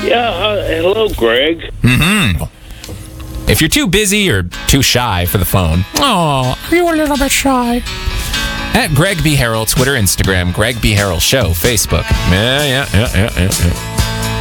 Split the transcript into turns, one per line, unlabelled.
Yeah, hello, Greg.
Mm-hmm. If you're too busy or too shy for the phone, are you a little bit shy? At Greg B. Harrell, Twitter, Instagram, Greg B. Harrell Show, Facebook. Yeah.